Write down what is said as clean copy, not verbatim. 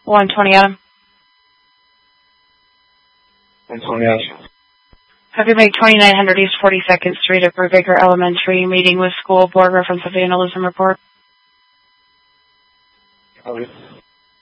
120 Adam. 120 Adam. Have you made 2900 East 42nd Street at Brubaker Elementary, meeting with school board reference of vandalism report? Copy.